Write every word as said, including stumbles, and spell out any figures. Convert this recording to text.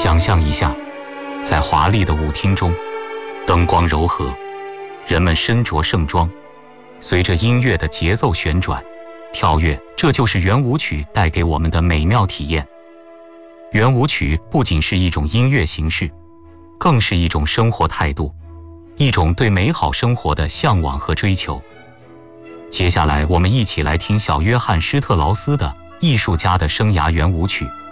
想象一下，在华丽的舞厅中，灯光柔和，人们身着盛装，随着音乐的节奏旋转、跳跃，这就是圆舞曲带给我们的美妙体验。圆舞曲不仅是一种音乐形式，更是一种生活态度，一种对美好生活的向往和追求。接下来，我们一起来听小约翰施特劳斯的《艺术家的生涯圆舞曲》。